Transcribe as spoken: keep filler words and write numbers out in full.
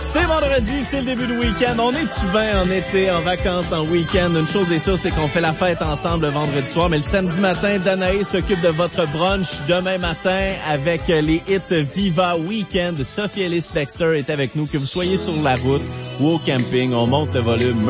C'est vendredi, c'est le début du week-end. On est-tu bien en été, en vacances, en week-end? Une chose est sûre, c'est qu'on fait la fête ensemble le vendredi soir. Mais le samedi matin, Danae s'occupe de votre brunch demain matin avec les hits Viva Weekend. Sophie Ellis Dexter est avec nous. Que vous soyez sur la route ou au camping, on monte le volume.